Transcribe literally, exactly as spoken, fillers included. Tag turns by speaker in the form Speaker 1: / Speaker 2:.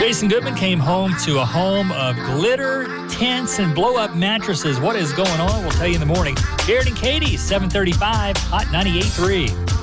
Speaker 1: Jason Goodman came home to a home of glitter, tents, and blow-up mattresses. What is going on? We'll tell you in the morning. Jared and Katie, seven thirty-five, Hot ninety-eight point three.